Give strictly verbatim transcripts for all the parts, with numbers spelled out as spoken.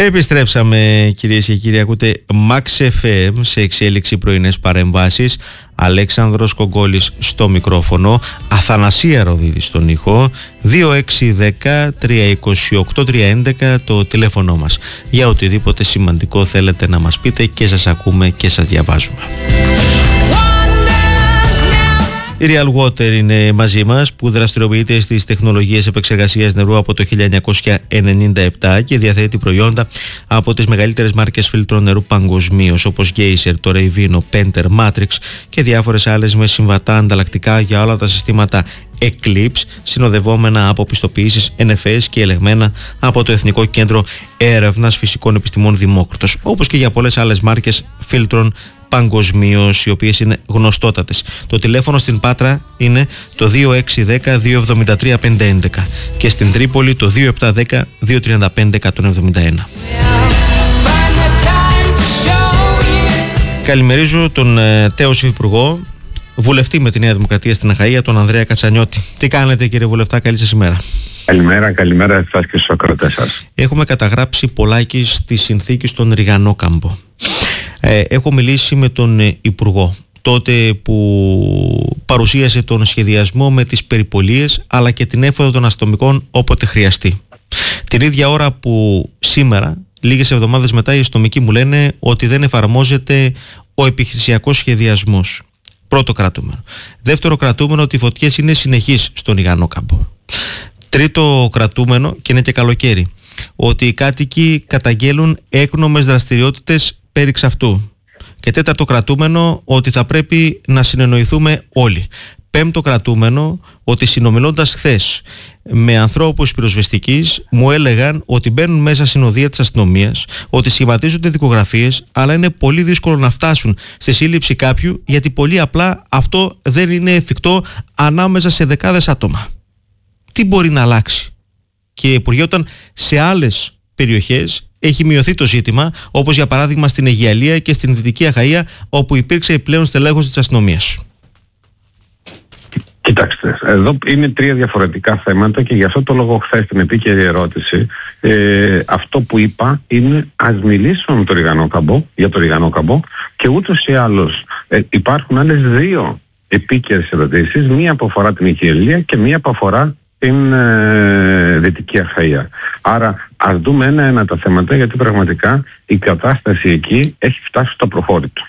Επιστρέψαμε, κυρίες και κύριοι, ακούτε Max εφ εμ σε εξέλιξη πρωινές παρεμβάσεις. Αλέξανδρος Κογκόλης στο μικρόφωνο, Αθανασία Ροδίδη στον ήχο. Δύο έξι ένα μηδέν τρία δύο οκτώ τρία ένα ένα το τηλέφωνο μας. Για οτιδήποτε σημαντικό θέλετε να μας πείτε, και σας ακούμε και σας διαβάζουμε. Η Real Water είναι μαζί μας, που δραστηριοποιείται στις τεχνολογίες επεξεργασίας νερού από το χίλια εννιακόσια ενενήντα επτά και διαθέτει προϊόντα από τις μεγαλύτερες μάρκες φίλτρων νερού παγκοσμίως, όπως Geyser, το Revino, Penter, Matrix και διάφορες άλλες με συμβατά ανταλλακτικά για όλα τα συστήματα Eclipse, συνοδευόμενα από πιστοποιήσεις εν εφ ες και ελεγμένα από το Εθνικό Κέντρο Έρευνας Φυσικών Επιστημών Δημόκριτος, όπως και για πολλές άλλες μάρκες φίλτρων παγκοσμίως, οι οποίες είναι γνωστότατες. Το τηλέφωνο στην Πάτρα είναι το δύο έξι ένα μηδέν δύο εβδομήντα τρία πεντακόσια έντεκα και στην Τρίπολη το δύο επτά ένα μηδέν δύο τριάντα πέντε εκατόν εβδομήντα ένα. Καλημερίζω τον ε, τέος Υφυπουργό, βουλευτή με τη Νέα Δημοκρατία στην Αχαΐα, τον Ανδρέα Κατσανιώτη. Τι κάνετε, κύριε βουλευτά, καλή σας ημέρα. Καλημέρα, καλημέρα εσάς και στους ακροατές σας. Έχουμε καταγράψει πολλάκι στις συνθήκες στον Ριγανόκαμπο. Ε, έχω μιλήσει με τον ε, Υπουργό τότε που παρουσίασε τον σχεδιασμό με τις περιπολίες αλλά και την έφοδο των αστυνομικών όποτε χρειαστεί. Την ίδια ώρα που σήμερα, λίγες εβδομάδες μετά, οι αστυνομικοί μου λένε ότι δεν εφαρμόζεται ο επιχειρησιακός σχεδιασμός. Πρώτο κρατούμενο. Δεύτερο κρατούμενο, ότι οι φωτιές είναι συνεχείς στον Ριγανόκαμπο. Τρίτο κρατούμενο, και είναι και καλοκαίρι, ότι οι κάτοικοι καταγγέλουν έκνομες δραστηριότητες πέριξ αυτού. Και τέταρτο κρατούμενο, ότι θα πρέπει να συνεννοηθούμε όλοι. Πέμπτο κρατούμενο, ότι συνομιλώντας χθες με ανθρώπους πυροσβεστικής, μου έλεγαν ότι μπαίνουν μέσα στην οδεία της αστυνομίας, ότι σχηματίζονται δικογραφίες, αλλά είναι πολύ δύσκολο να φτάσουν στη σύλληψη κάποιου, γιατί πολύ απλά αυτό δεν είναι εφικτό ανάμεσα σε δεκάδες άτομα. Τι μπορεί να αλλάξει? Και Υπουργέ, όταν σε άλλες περιοχές έχει μειωθεί το ζήτημα, όπως για παράδειγμα στην Αιγιαλία και στην Δυτική Αχαΐα, όπου υπήρξε πλέον στελέχωση της αστυνομίας. Κοιτάξτε, εδώ είναι τρία διαφορετικά θέματα και γι' αυτό το λόγο χθες την επίκαιρη ερώτηση, ε, αυτό που είπα είναι ας μιλήσουμε με το Ριγανόκαμπο, για το Ριγανόκαμπο, και ούτως ή άλλως ε, υπάρχουν άλλες δύο επίκαιρες ερωτήσεις, μία που αφορά την Αιγιαλία και μία που αφορά στην ε, Δυτική Αχαΐα. Άρα ας δούμε ένα-ένα τα θέματα, γιατί πραγματικά η κατάσταση εκεί έχει φτάσει στο προχώρητο.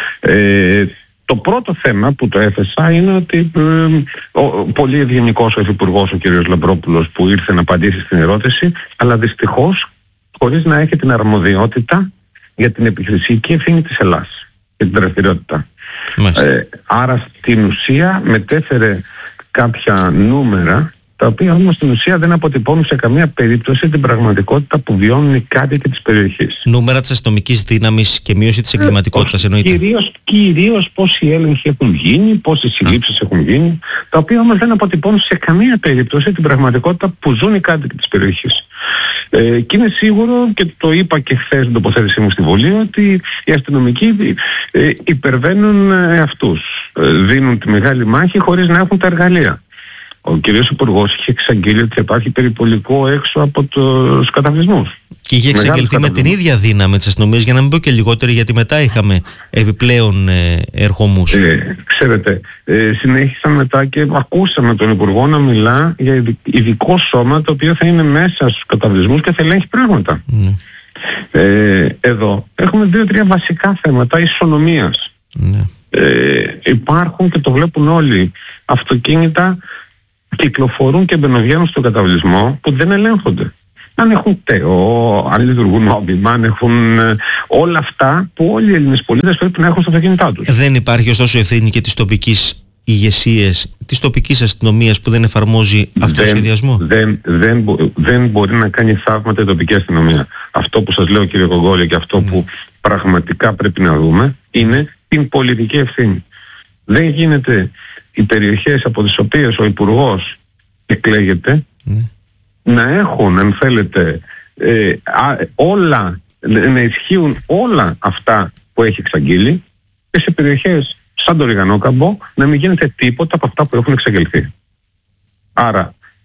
Ε, το πρώτο θέμα που το έθεσα είναι ότι ε, ο, πολύ ευγενικός ο Υφυπουργός, ο κ. Λαμπρόπουλος, που ήρθε να απαντήσει στην ερώτηση, αλλά δυστυχώς χωρίς να έχει την αρμοδιότητα για την επιχειρησιακή ευθύνη της Ελλάδας και την δραστηριότητα. Ε, άρα στην ουσία μετέφερε κάποια νούμερα, τα οποία όμως στην ουσία δεν αποτυπώνουν σε καμία περίπτωση την πραγματικότητα που βιώνουν οι κάτοικοι της περιοχής. Νούμερα της αστυνομικής δύναμης και μείωση της εγκληματικότητας, εννοείται. Κυρίως, κυρίως πόσοι έλεγχοι έχουν γίνει, πόσες συλλήψεις έχουν γίνει, τα οποία όμως δεν αποτυπώνουν σε καμία περίπτωση την πραγματικότητα που ζουν οι κάτοικοι της περιοχής. Ε, και είναι σίγουρο, και το είπα και χθες στην τοποθέτησή μου στη Βουλή, ότι οι αστυνομικοί ε, υπερβαίνουν ε, αυτούς. Ε, δίνουν τη μεγάλη μάχη χωρίς να έχουν τα εργαλεία. Ο κ. Υπουργός είχε εξαγγείλει ότι υπάρχει περιπολικό έξω από τους καταβλισμούς. Και είχε εξαγγελθεί με την ίδια δύναμη της αστυνομίας, για να μην πω και λιγότερη, γιατί μετά είχαμε επιπλέον ε, ερχομούς. Ε, ξέρετε, ε, συνέχισαν μετά και ακούσαμε τον Υπουργό να μιλά για ειδικό σώμα, το οποίο θα είναι μέσα στους καταβλισμούς και θα ελέγχει πράγματα. Mm. Ε, εδώ έχουμε δύο-τρία βασικά θέματα ισονομίας. Mm. Ε, υπάρχουν, και το βλέπουν όλοι, αυτοκίνητα κυκλοφορούν και μπαινοβγαίνουν στον καταβλισμό που δεν ελέγχονται. Αν έχουν ΤΕΟ, αν λειτουργούν νόμιμα, αν έχουν ε, όλα αυτά που όλοι οι Έλληνες πολίτες πρέπει να έχουν στα αυτοκίνητά τους. Δεν υπάρχει ωστόσο ευθύνη και της τοπικής ηγεσίας, της τοπικής αστυνομίας, που δεν εφαρμόζει αυτό το σχεδιασμό? Δεν, δεν, δεν μπορεί να κάνει θαύματα η τοπική αστυνομία. Αυτό που σας λέω, κύριε Κογκόλη, και αυτό mm. που πραγματικά πρέπει να δούμε είναι την πολιτική ευθύνη. Δεν γίνεται οι περιοχές από τις οποίες ο Υπουργός εκλέγεται mm. να έχουν, αν θέλετε, ε, α, όλα, να ισχύουν όλα αυτά που έχει εξαγγείλει, και σε περιοχές σαν το Ριγανόκαμπο να μην γίνεται τίποτα από αυτά που έχουν εξαγγελθεί. Άρα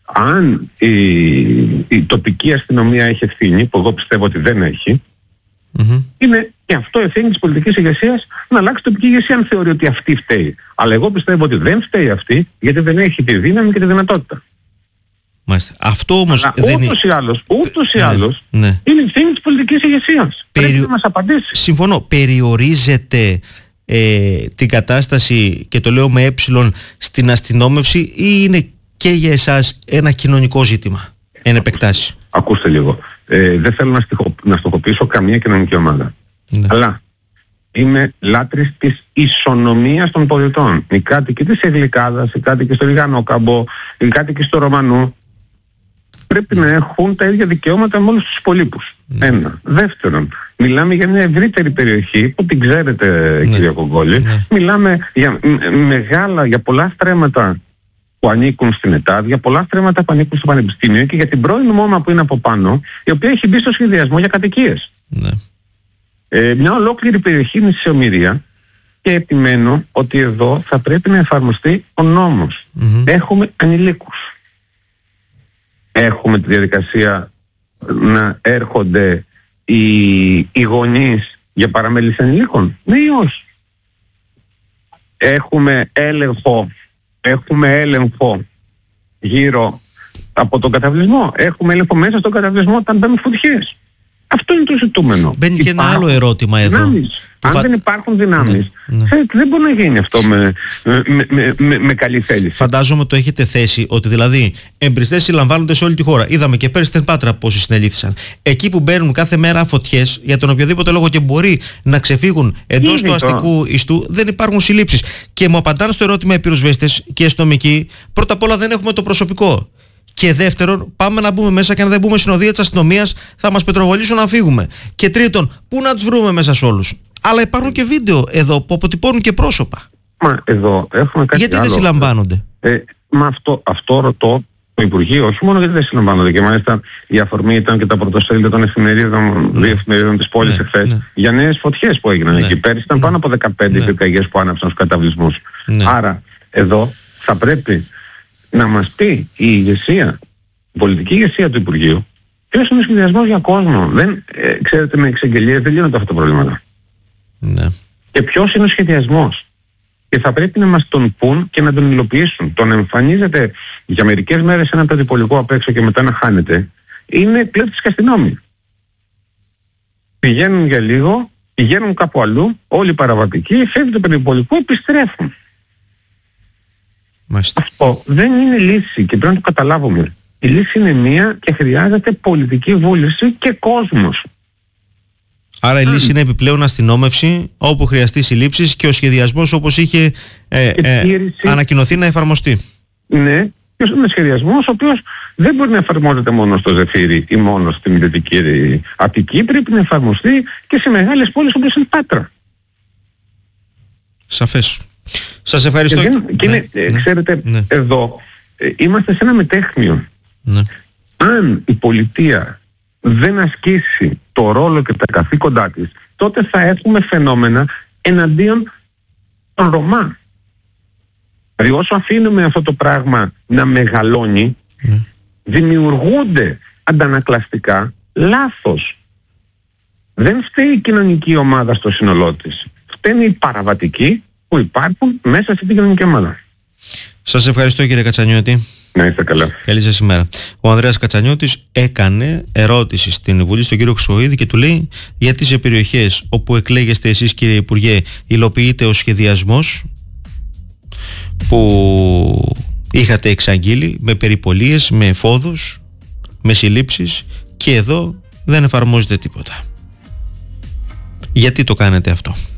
αν η, η τοπική αστυνομία έχει ευθύνη, που εγώ πιστεύω ότι δεν έχει, mm-hmm. είναι και αυτό ευθύνη της πολιτικής ηγεσίας να αλλάξει τοπική ηγεσία αν θεωρεί ότι αυτή φταίει. Αλλά εγώ πιστεύω ότι δεν φταίει αυτή, γιατί δεν έχει τη δύναμη και τη δυνατότητα. Μάλιστα. Αυτό όμως αλλά δεν ούτως είναι... ή άλλως, ούτως ή ναι, άλλως ναι. είναι ευθύνη της πολιτικής ηγεσίας. Περι... Πρέπει να μας απαντήσει. Συμφωνώ. Περιορίζεται ε, την κατάσταση, και το λέω με έψιλον, στην αστυνόμευση, ή είναι και για εσάς ένα κοινωνικό ζήτημα εν επεκτάσει? Ακούστε λίγο. Ε, δεν θέλω να, στοιχο... να στοχοποιήσω καμία κοινωνική ομάδα. Ναι. Αλλά είμαι λάτρης της ισονομίας των πολιτών. Οι κάτοικοι της Εγλικάδας, οι κάτοικοι στο Ριγανόκαμπο, οι κάτοικοι στο Ρωμανού πρέπει να έχουν τα ίδια δικαιώματα με όλους τους υπολείπους. Ναι. Ένα. Δεύτερον, μιλάμε για μια ευρύτερη περιοχή που την ξέρετε, ναι. κύριε Κογκόλη. Ναι. Μιλάμε για μεγάλα, για πολλά στρέμματα που ανήκουν στην ΕΤΑΔ, για πολλά στρέμματα που ανήκουν στο Πανεπιστήμιο και για την πρώην ΜΟΜΑ που είναι από πάνω, η οποία έχει μπει στο σχεδιασμό για κατοικίες. Ναι. Ε, μια ολόκληρη περιοχή είναι σε ομηρία και επιμένω ότι εδώ θα πρέπει να εφαρμοστεί ο νόμος. Mm-hmm. Έχουμε ανηλίκους. Έχουμε τη διαδικασία να έρχονται οι, οι γονείς για παραμέληση ανηλίκων. Ναι ή όχι? Έχουμε έλεγχο, έχουμε έλεγχο γύρω από τον καταβλισμό. Έχουμε έλεγχο μέσα στον καταβλισμό όταν μπαίνουν φωτιές. Αυτό είναι το ζητούμενο. Μπαίνει και ένα άλλο ερώτημα εδώ. Δυνάμεις. Αν φα... δεν υπάρχουν δυνάμεις, ναι, ναι. δεν μπορεί να γίνει αυτό με, με, με, με, με καλή θέληση. Φαντάζομαι το έχετε θέσει ότι δηλαδή εμπριστές συλλαμβάνονται σε όλη τη χώρα. Είδαμε και πέρυσι στην Πάτρα πόσοι συνελήφθησαν. Εκεί που μπαίνουν κάθε μέρα φωτιές, για τον οποιοδήποτε λόγο και μπορεί να ξεφύγουν εντός του αστικού ιστού, δεν υπάρχουν συλλήψεις. Και μου απαντάνε στο ερώτημα οι πυροσβέστες και οι αστυνομικοί, πρώτα απ' όλα δεν έχουμε το προσωπικό. Και δεύτερον, πάμε να μπούμε μέσα και αν δεν μπούμε στην οδεία της αστυνομίας θα μας πετροβολήσουν να φύγουμε. Και τρίτον, πού να τους βρούμε μέσα σε όλους? Αλλά υπάρχουν και βίντεο εδώ που αποτυπώνουν και πρόσωπα. Μα εδώ έχουμε κάτι γιατί άλλο. δεν συλλαμβάνονται? Ε, μα αυτό, αυτό ρωτώ το Υπουργείο, όχι μόνο γιατί δεν συλλαμβάνονται. Και μάλιστα η αφορμή ήταν και τα πρωτοσέλιδα των εφημερίδων, ναι. δύο εφημερίδων της πόλης ναι, εχθές, ναι. για νέες φωτιές που έγιναν ναι. εκεί. Πέρυσι ήταν ναι. πάνω από δεκαπέντε ναι. πυρκαγιές που άναψαν στους καταβλισμούς. Ναι. Άρα εδώ θα πρέπει να μας πει η ηγεσία, η πολιτική ηγεσία του Υπουργείου, ποιος είναι ο σχεδιασμός για κόσμο. Δεν, ε, ξέρετε, με εξαγγελίες δεν λύνονται αυτά τα προβλήματα. Ναι. Και ποιος είναι ο σχεδιασμός. Και θα πρέπει να μας τον πούν και να τον υλοποιήσουν. Το να εμφανίζεται για μερικές μέρες ένα περιπολικό απ' έξω και μετά να χάνεται, είναι κλέφτης και αστυνόμοι. Πηγαίνουν για λίγο, πηγαίνουν κάπου αλλού, όλοι οι παραβατικοί, φεύγει το περιπολικό, επιστρέφουν. Μάλιστα. Αυτό δεν είναι λύση και πρέπει να το καταλάβουμε. Η λύση είναι μία και χρειάζεται πολιτική βούληση και κόσμος. Άρα η λύση είναι επιπλέον αστυνόμευση όπου χρειαστεί συλλήψεις και ο σχεδιασμός όπως είχε ε, ε, ανακοινωθεί να εφαρμοστεί. Ναι, και είναι σχεδιασμός ο οποίος δεν μπορεί να εφαρμόζεται μόνο στο Ζεφύρι ή μόνο στην Δυτική Αττική, πρέπει να εφαρμοστεί και σε μεγάλες πόλεις όπως είναι η Πάτρα. Σαφές. Σας ευχαριστώ. Και, δεν, και είναι, ναι, ξέρετε, ναι. εδώ ε, είμαστε σε ένα μετέχμιο. Ναι. Αν η πολιτεία δεν ασκήσει το ρόλο και τα καθήκοντά της, τότε θα έχουμε φαινόμενα εναντίον των Ρωμά. Δηλαδή όσο αφήνουμε αυτό το πράγμα να μεγαλώνει, mm. δημιουργούνται αντανακλαστικά λάθος. Δεν φταίει η κοινωνική ομάδα στο σύνολό της. Φταίνουν οι παραβατικοί που υπάρχουν μέσα στην κοινωνική ομάδα. Σας ευχαριστώ κύριε Κατσανιώτη. Να είστε καλά. Καλή σας ημέρα. Ο Ανδρέας Κατσανιώτης έκανε ερώτηση στην Βουλή στον κύριο Χρυσοϊδη και του λέει γιατί σε περιοχές όπου εκλέγεστε εσείς κύριε Υπουργέ υλοποιείται ο σχεδιασμός που είχατε εξαγγείλει με περιπολίες, με φόδους, με συλλήψεις και εδώ δεν εφαρμόζεται τίποτα. Γιατί το κάνετε αυτό?